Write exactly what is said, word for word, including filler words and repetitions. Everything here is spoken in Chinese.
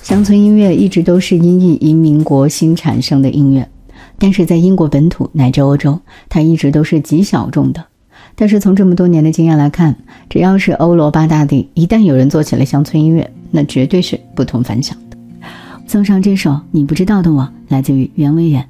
乡村音乐一直都是因应移民国新产生的音乐，但是在英国本土乃至欧洲，它一直都是极小众的。但是从这么多年的经验来看，只要是欧罗巴大地，一旦有人做起了乡村音乐，那绝对是不同凡响的。送上这首《你不知道的我》，来自于袁惟仁。